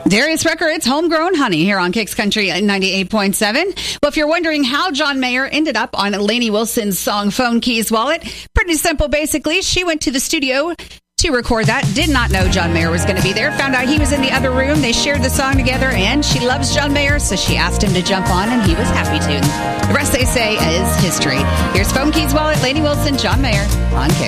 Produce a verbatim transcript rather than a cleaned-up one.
Darius Rucker, it's Homegrown Honey here on Kicks Country ninety-eight point seven. Well, if you're wondering how John Mayer ended up on Lainey Wilson's song Phone Keys Wallet, pretty simple, basically. She went to the studio to record that, did not know John Mayer was going to be there, found out he was in the other room. They shared the song together, and she loves John Mayer, so she asked him to jump on, and he was happy to. The rest, they say, is history. Here's Phone Keys Wallet, Lainey Wilson, John Mayer on Kicks.